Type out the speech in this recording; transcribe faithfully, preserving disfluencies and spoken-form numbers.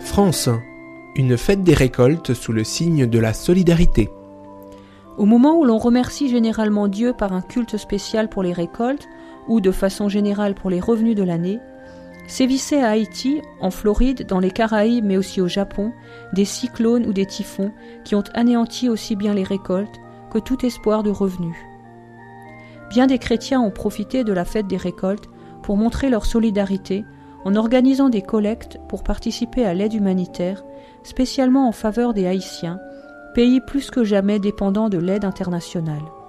France, une fête des récoltes sous le signe de la solidarité. Au moment où l'on remercie généralement Dieu par un culte spécial pour les récoltes ou de façon générale pour les revenus de l'année, sévissaient à Haïti, en Floride, dans les Caraïbes mais aussi au Japon, des cyclones ou des typhons qui ont anéanti aussi bien les récoltes que tout espoir de revenus. Bien des chrétiens ont profité de la fête des récoltes pour montrer leur solidarité en organisant des collectes pour participer à l'aide humanitaire, spécialement en faveur des Haïtiens, pays plus que jamais dépendants de l'aide internationale.